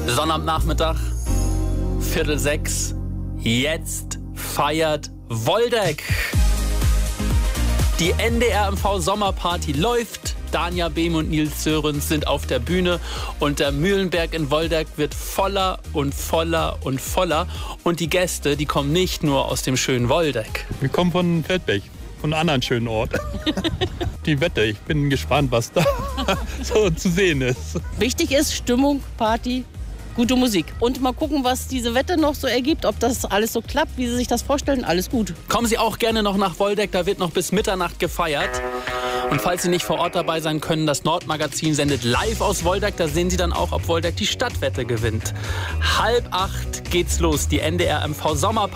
Sonnabendnachmittag, 5:45. Jetzt feiert Woldeck. Die NDR MV Sommerparty läuft. Danja Behm und Nils Sörensen sind auf der Bühne und der Mühlenberg in Woldeck wird voller und voller und voller. Und die Gäste, die kommen nicht nur aus dem schönen Woldeck. Wir kommen von Feldberg, von einem anderen schönen Ort. Die Wette, ich bin gespannt, was da so zu sehen ist. Wichtig ist Stimmung, Party, gute Musik. Und mal gucken, was diese Wette noch so ergibt, ob das alles so klappt, wie Sie sich das vorstellen. Alles gut. Kommen Sie auch gerne noch nach Woldeck, da wird noch bis Mitternacht gefeiert. Und falls Sie nicht vor Ort dabei sein können, das Nordmagazin sendet live aus Woldeck. Da sehen Sie dann auch, ob Woldeck die Stadtwette gewinnt. 7:30 geht's los, die NDR MV Sommerparty.